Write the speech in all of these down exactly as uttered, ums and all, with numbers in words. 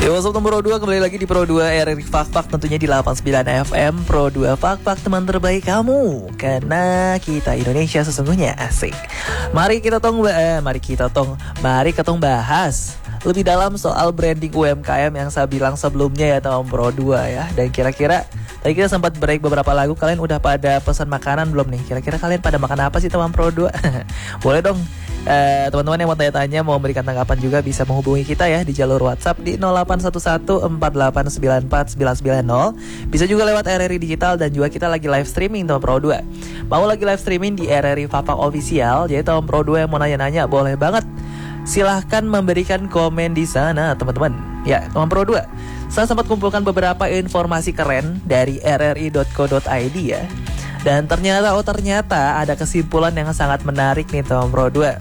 Yo, sobat Pro dua, kembali lagi di Pro dua R R I Fak Fak, tentunya di delapan puluh sembilan F M. Pro dua Fak Fak, teman terbaik kamu, karena kita Indonesia sesungguhnya asik. Mari kita tong eh, mari kita tong mari kita tong bahas lebih dalam soal branding U M K M yang saya bilang sebelumnya ya, teman Pro dua ya. Dan kira-kira tadi kita sempat break beberapa lagu, kalian udah pada pesan makanan belum nih? Kira-kira kalian pada makan apa sih, teman Pro dua? Boleh dong. Uh, teman-teman yang mau tanya-tanya, mau memberikan tanggapan juga, bisa menghubungi kita ya di jalur WhatsApp di nol delapan satu satu empat delapan sembilan empat sembilan sembilan nol. Bisa juga lewat R R I Digital, dan juga kita lagi live streaming teman Pro dua. Mau lagi live streaming di R R I Fak Fak Official. Jadi teman Pro dua yang mau nanya-nanya boleh banget, silahkan memberikan komen di sana teman-teman. Ya teman Pro dua, saya sempat kumpulkan beberapa informasi keren dari r r i dot co dot i d ya. Dan ternyata, oh ternyata ada kesimpulan yang sangat menarik nih teman Pro dua.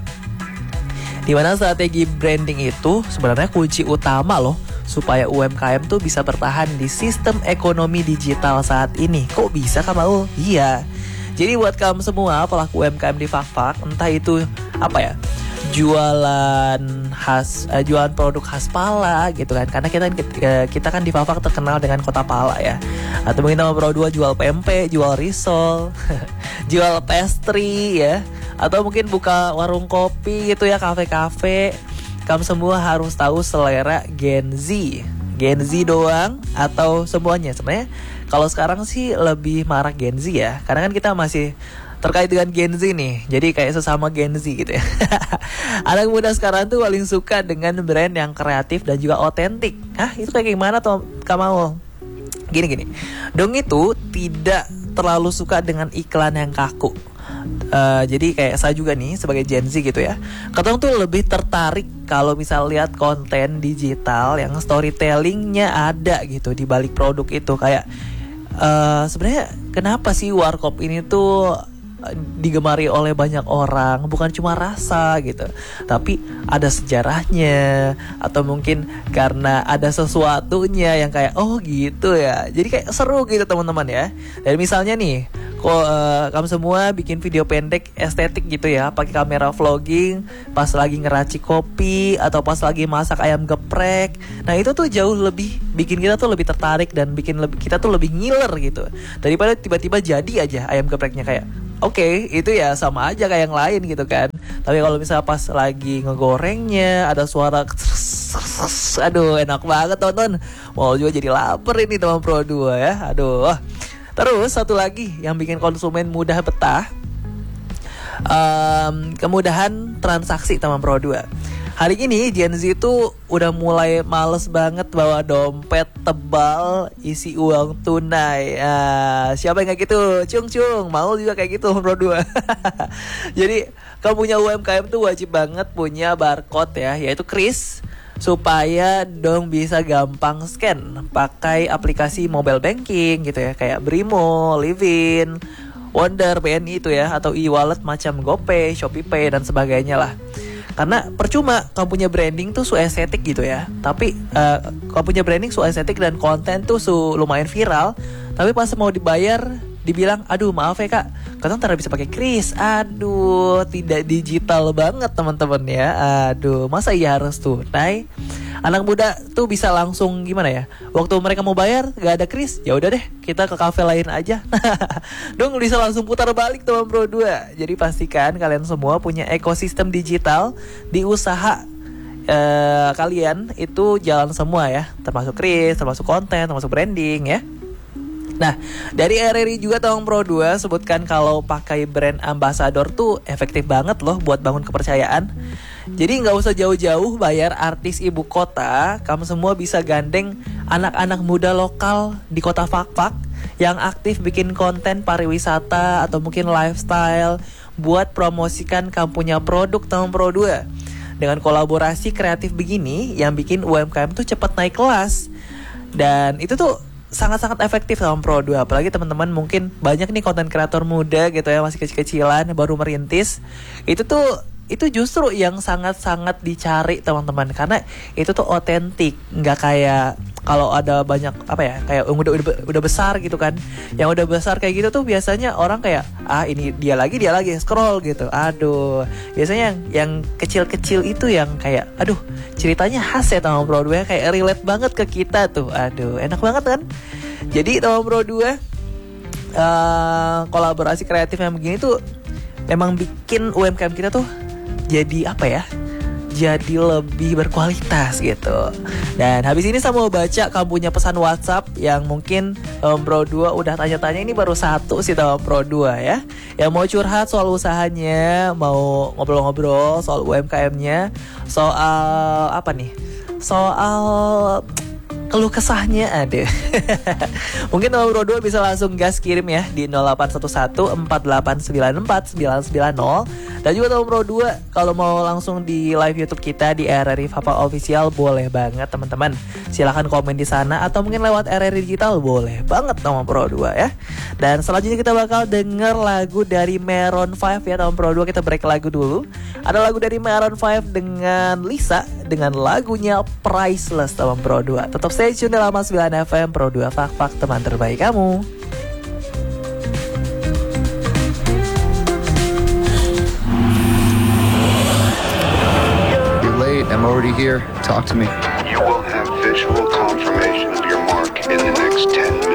Dimana strategi branding itu sebenarnya kunci utama loh, supaya U M K M tuh bisa bertahan di sistem ekonomi digital saat ini. Kok bisa kamu? Iya. Jadi buat kamu semua pelaku U M K M di Fak-Fak, entah itu apa ya, jualan khas, uh, jualan produk khas pala gitu kan, karena kita uh, kita kan di Fak-Fak terkenal dengan kota pala ya. Atau mungkin nama Pro dua jual pempek, jual risol, jual pastry ya, atau mungkin buka warung kopi gitu ya, kafe-kafe. Kamu semua harus tahu selera Gen Z. Gen Z doang atau semuanya? Sebenarnya kalau sekarang sih lebih marak Gen Z ya, karena kan kita masih terkait dengan Gen Z nih, jadi kayak sesama Gen Z gitu ya. Anak muda sekarang tuh paling suka dengan brand yang kreatif dan juga otentik. Hah, itu kayak gimana tuh Kamal? Gini-gini, Dong itu tidak terlalu suka dengan iklan yang kaku. Uh, jadi kayak saya juga nih sebagai Gen Z gitu ya, Katong tuh lebih tertarik kalau misal lihat konten digital yang storytellingnya ada gitu di balik produk itu. Kayak uh, sebenarnya kenapa sih warkop ini tuh digemari oleh banyak orang? Bukan cuma rasa gitu, tapi ada sejarahnya, atau mungkin karena ada sesuatunya yang kayak oh gitu ya, jadi kayak seru gitu teman-teman ya. Dan misalnya nih, kok uh, kamu semua bikin video pendek estetik gitu ya, pakai kamera vlogging pas lagi ngeracik kopi atau pas lagi masak ayam geprek. Nah itu tuh jauh lebih bikin kita tuh lebih tertarik dan bikin lebih, kita tuh lebih ngiler gitu, daripada tiba-tiba jadi aja ayam gepreknya kayak oke, okay, itu ya sama aja kayak yang lain gitu kan. Tapi kalau misalnya pas lagi ngegorengnya ada suara aduh enak banget tonton. Mau juga jadi lapar ini teman Pro dua ya. Aduh. Terus satu lagi yang bikin konsumen mudah betah, um, kemudahan transaksi teman Pro dua. Hari ini Gen Z itu udah mulai males banget bawa dompet tebal isi uang tunai. Ah, siapa yang kayak gitu? Cung cung, mau juga kayak gitu Pro dua. Jadi kamu punya U M K M tuh wajib banget punya barcode ya, yaitu kris, supaya dong bisa gampang scan pakai aplikasi mobile banking gitu ya, kayak Brimo, Livin, Wonder, B N I itu ya, atau e-wallet macam GoPay, ShopeePay dan sebagainya lah. Karena percuma kamu punya branding tuh su estetik gitu ya, tapi uh, kamu punya branding su estetik dan konten tuh su lumayan viral, tapi pas mau dibayar dibilang aduh maaf ya kak, katanya ntar bisa pakai kris. Aduh, tidak digital banget teman-teman ya. Aduh, masa iya harus tunai? Anak muda tuh bisa langsung gimana ya, waktu mereka mau bayar gak ada kris, ya udah deh kita ke kafe lain aja. Dong bisa langsung putar balik teman Pro dua. Jadi pastikan kalian semua punya ekosistem digital di usaha eh, kalian itu jalan semua ya, termasuk kris, termasuk konten, termasuk branding ya. Nah, dari R R I juga Tawang Pro dua sebutkan kalau pakai brand ambassador tuh efektif banget loh buat bangun kepercayaan. Jadi nggak usah jauh-jauh bayar artis ibu kota, kamu semua bisa gandeng anak-anak muda lokal di kota Fak-Fak yang aktif bikin konten pariwisata atau mungkin lifestyle buat promosikan kamu punya produk Tawang Pro dua. Dengan kolaborasi kreatif begini yang bikin U M K M tuh cepat naik kelas. Dan itu tuh sangat-sangat efektif sama Pro dua. Apalagi teman-teman mungkin banyak nih konten kreator muda gitu ya, masih kecil-kecilan, baru merintis. Itu tuh itu justru yang sangat-sangat dicari teman-teman, karena itu tuh otentik, nggak kayak kalau ada banyak apa ya kayak yang udah, udah udah besar gitu kan, yang udah besar kayak gitu tuh biasanya orang kayak ah ini dia lagi dia lagi scroll gitu. Aduh, biasanya yang yang kecil-kecil itu yang kayak aduh ceritanya khas ya Tamam Pro dua, kayak relate banget ke kita tuh. Aduh, enak banget kan. Jadi Tamam Pro dua uh, kolaborasi kreatif yang begini tuh memang bikin U M K M kita tuh jadi apa ya? Jadi lebih berkualitas gitu. Dan habis ini saya mau baca kamu punya pesan WhatsApp yang mungkin Tamam Pro dua udah tanya-tanya. Ini baru satu sih Tamam Pro dua ya, yang mau curhat soal usahanya, mau ngobrol-ngobrol soal U M K M-nya, soal apa nih, soal keluh kesahnya ada. Mungkin Tamam Pro dua bisa langsung gas kirim ya di nol delapan satu satu empat delapan sembilan empat sembilan sembilan nol. Dan juga Tamam Pro dua kalau mau langsung di live YouTube kita di R R I Fakfak Official boleh banget teman-teman. Silahkan komen di sana atau mungkin lewat R R I Digital boleh banget Tamam Pro dua ya. Dan selanjutnya kita bakal denger lagu dari Maroon five ya Tamam Pro dua. Kita break lagu dulu. Ada lagu dari Maroon five dengan Lisa dengan lagunya Priceless Tamam Pro dua. Tetap stay tune di delapan sembilan F M Pro dua Fakfak, teman terbaik kamu. You're late. I'm already here. Talk to me. You will have visual confirmation of your mark in the next ten minutes.